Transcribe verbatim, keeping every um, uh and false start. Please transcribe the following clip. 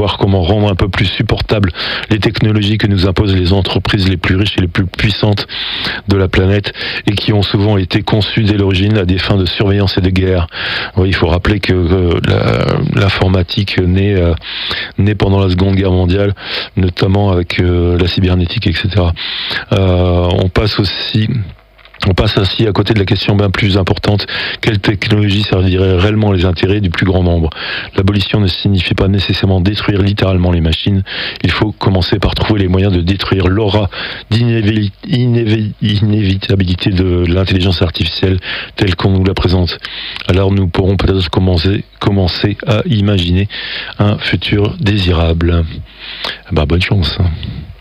voir comment rendre un peu plus supportables les technologies que nous imposent les entreprises les plus riches et les plus puissantes de la planète et qui ont souvent été conçues dès l'origine à des fins de surveillance et de guerre. Oui, il faut rappeler que euh, la, l'informatique naît, euh, naît pendant la Seconde Guerre mondiale, notamment avec euh, la cybernétique, et cetera. Euh, on passe aussi... On passe ainsi à côté de la question bien plus importante, quelle technologie servirait réellement les intérêts du plus grand nombre? L'abolition ne signifie pas nécessairement détruire littéralement les machines, il faut commencer par trouver les moyens de détruire l'aura d'inévitabilité de l'intelligence artificielle telle qu'on nous la présente. Alors nous pourrons peut-être commencer, commencer à imaginer un futur désirable. Bah, bonne chance.